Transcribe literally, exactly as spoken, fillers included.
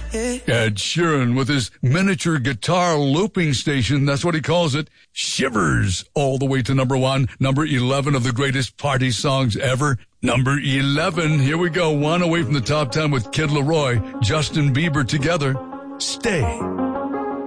Ed Sheeran with his miniature guitar looping station, that's what he calls it, Shivers, all the way to number one, number eleven of the greatest party songs ever. Number eleven, here we go, one away from the top ten with Kid Laroi, Justin Bieber together, Stay.